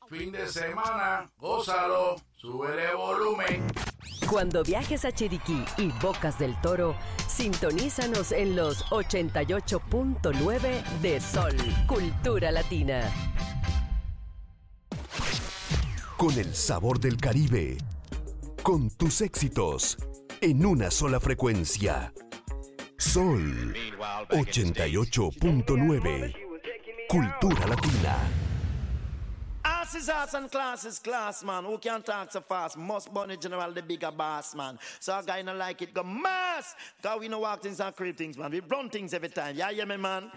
fin de semana, gózalo, súbele volumen. Cuando viajes a Chiriquí y Bocas del Toro, sintonízanos en los 88.9 de Sol, Cultura Latina. Con el sabor del Caribe, con tus éxitos, en una sola frecuencia. Sol 88.9, Cultura Latina. Ass is ass and class is class, man. Who can talk so fast? Must Bunny General, the bigger boss, man. So a guy not like it, go mass. Cause we no walk things and creep things, man. We run things every time. Yeah, me, man.